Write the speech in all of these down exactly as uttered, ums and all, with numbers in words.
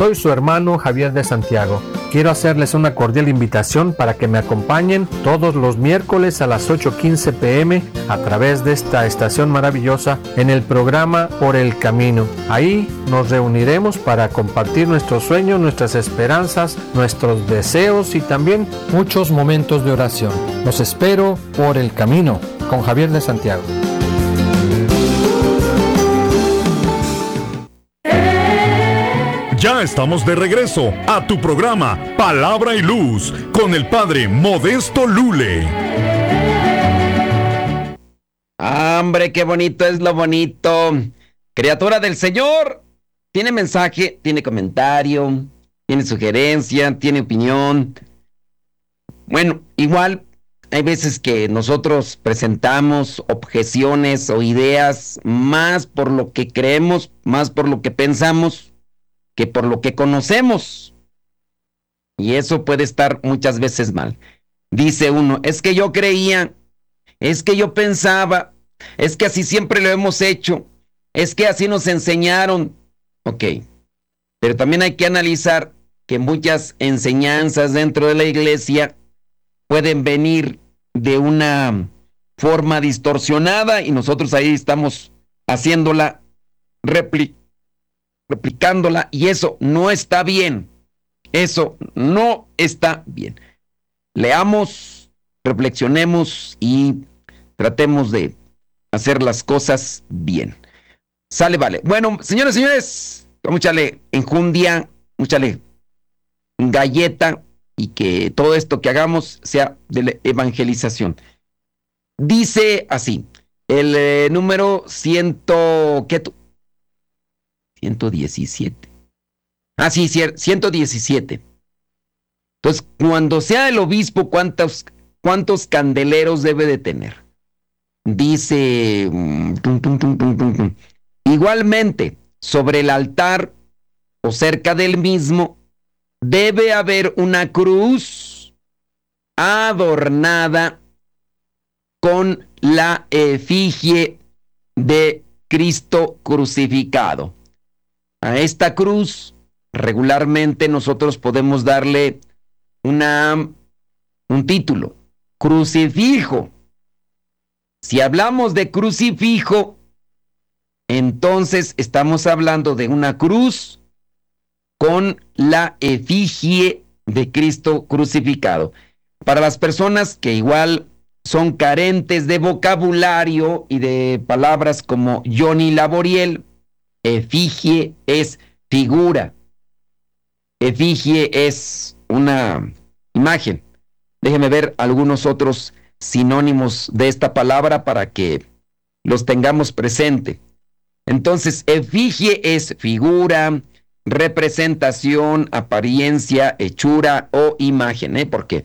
Soy su hermano Javier de Santiago. Quiero hacerles una cordial invitación para que me acompañen todos los miércoles a las ocho quince pm a través de esta estación maravillosa en el programa Por el Camino. Ahí nos reuniremos para compartir nuestros sueños, nuestras esperanzas, nuestros deseos y también muchos momentos de oración. Los espero por el camino con Javier de Santiago. Ya estamos de regreso a tu programa Palabra y Luz con el Padre Modesto Lule. ¡Hombre, qué bonito es lo bonito! Criatura del Señor, tiene mensaje, tiene comentario, tiene sugerencia, tiene opinión. Bueno, igual hay veces que nosotros presentamos objeciones o ideas más por lo que creemos, más por lo que pensamos, que por lo que conocemos. Y eso puede estar muchas veces mal. Dice uno, es que yo creía, es que yo pensaba, es que así siempre lo hemos hecho, es que así nos enseñaron. Ok, pero también hay que analizar que muchas enseñanzas dentro de la iglesia pueden venir de una forma distorsionada y nosotros ahí estamos haciéndola réplica. replicándola, y eso no está bien. Eso no está bien. Leamos, reflexionemos y tratemos de hacer las cosas bien. Sale, vale. Bueno, señores, señores, muchale enjundia, muchale galleta y que todo esto que hagamos sea de la evangelización. Dice así, el eh, número ciento, ¿qué tú? ciento diecisiete. Ah, sí, ciento diecisiete. Entonces, cuando sea el obispo, ¿cuántos, cuántos candeleros debe de tener? Dice, tum, tum, tum, tum, tum, tum. Igualmente, sobre el altar o cerca del mismo, debe haber una cruz adornada con la efigie de Cristo crucificado. A esta cruz regularmente nosotros podemos darle una, un título, crucifijo. Si hablamos de crucifijo, entonces estamos hablando de una cruz con la efigie de Cristo crucificado. Para las personas que igual son carentes de vocabulario y de palabras como Johnny Laboriel, efigie es figura. Efigie es una imagen. Déjeme ver algunos otros sinónimos de esta palabra para que los tengamos presente. Entonces, efigie es figura, representación, apariencia, hechura o imagen, ¿eh? Porque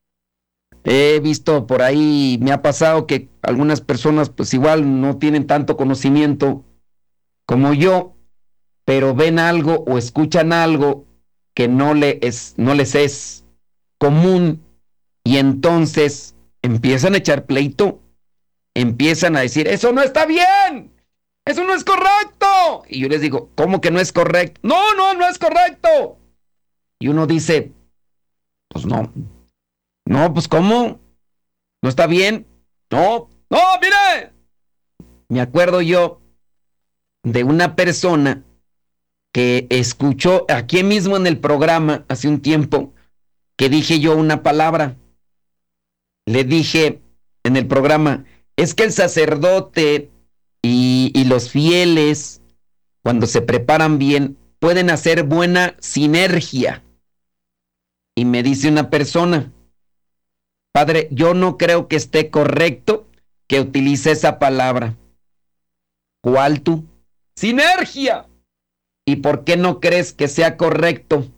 he visto por ahí, me ha pasado que algunas personas pues igual no tienen tanto conocimiento como yo, pero ven algo o escuchan algo que no, le es, no les es común y entonces empiezan a echar pleito, empiezan a decir, eso no está bien, eso no es correcto. Y yo les digo, ¿cómo que no es correcto? No, no, no es correcto. Y uno dice, pues no, no, pues ¿cómo? ¿No está bien? No, no, mire. Me acuerdo yo de una persona que escuchó aquí mismo en el programa hace un tiempo que dije yo una palabra. Le dije en el programa, es que el sacerdote y, y los fieles, cuando se preparan bien, pueden hacer buena sinergia. Y me dice una persona, padre, yo no creo que esté correcto que utilice esa palabra. ¿Cuál tú? Sinergia. ¿Y por qué no crees que sea correcto?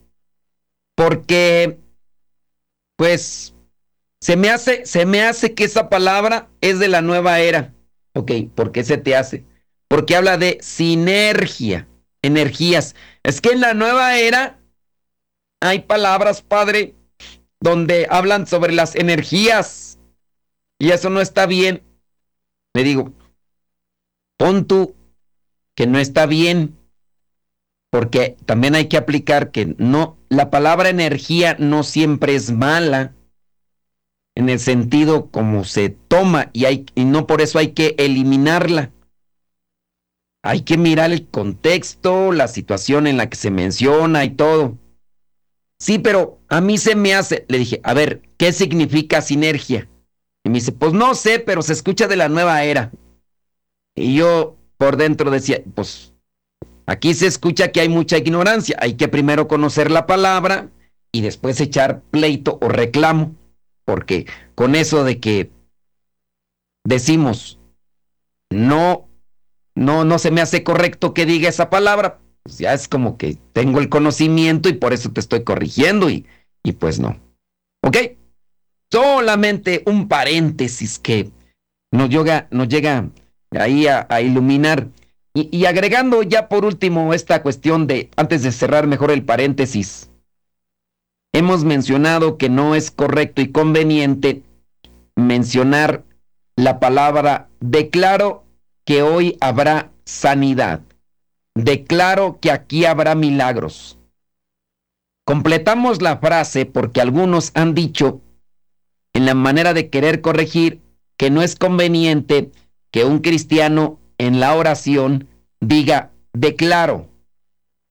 Porque, pues, se me hace, se me hace que esa palabra es de la nueva era. Ok, ¿por qué se te hace? Porque habla de sinergia, energías. Es que en la nueva era hay palabras, padre, donde hablan sobre las energías. Y eso no está bien. Le digo, pon tú que no está bien, porque también hay que aplicar que no, la palabra energía no siempre es mala, en el sentido como se toma, y, hay, y no por eso hay que eliminarla. Hay que mirar el contexto, la situación en la que se menciona y todo. Sí, pero a mí se me hace, le dije, a ver, ¿qué significa sinergia? Y me dice, pues no sé, pero se escucha de la nueva era. Y yo por dentro decía, pues aquí se escucha que hay mucha ignorancia, hay que primero conocer la palabra y después echar pleito o reclamo, porque con eso de que decimos, no, no, no se me hace correcto que diga esa palabra, pues ya es como que tengo el conocimiento y por eso te estoy corrigiendo y, y pues no. ¿Ok? Solamente un paréntesis que nos llega, nos llega ahí a, a iluminar. Y, y agregando ya por último esta cuestión de, antes de cerrar mejor el paréntesis, hemos mencionado que no es correcto y conveniente mencionar la palabra declaro que hoy habrá sanidad. Declaro que aquí habrá milagros. Completamos la frase porque algunos han dicho en la manera de querer corregir que no es conveniente que un cristiano en la oración diga declaro.